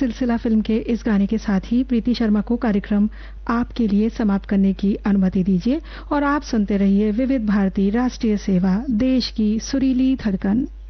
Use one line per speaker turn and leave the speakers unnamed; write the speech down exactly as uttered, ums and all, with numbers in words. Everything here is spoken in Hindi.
सिलसिला फिल्म के इस गाने के साथ ही प्रीति शर्मा को कार्यक्रम आपके लिए समाप्त करने की अनुमति दीजिए और आप सुनते रहिए विविध भारती राष्ट्रीय सेवा, देश की सुरीली धड़कन।